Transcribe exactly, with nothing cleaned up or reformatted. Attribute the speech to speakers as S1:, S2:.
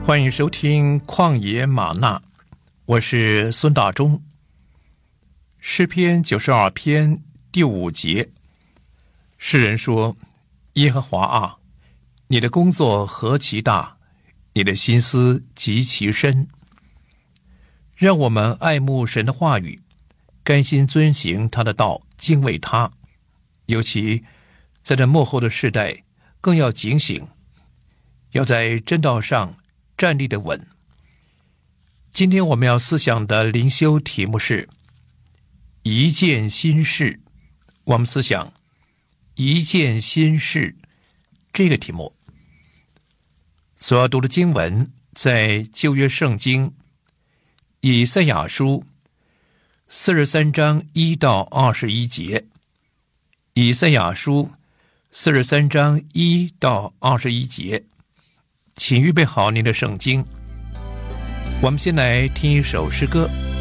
S1: 欢迎收听旷野玛纳，我是孙大中。诗篇九十二篇第五节，诗人说：耶和华啊，你的工作何其大，你的心思极其深。让我们爱慕神的话语，甘心遵行他的道，敬畏他。尤其在这末后的世代，更要警醒，要在真道上站立的稳。今天我们要思想的灵修题目是一件新事。我们思想一件新事这个题目。所要读的经文在旧约圣经以赛亚书四十三章一到二十一节。以赛亚书四十三章一到二十一节，请预备好您的圣经。我们先来听一首诗歌，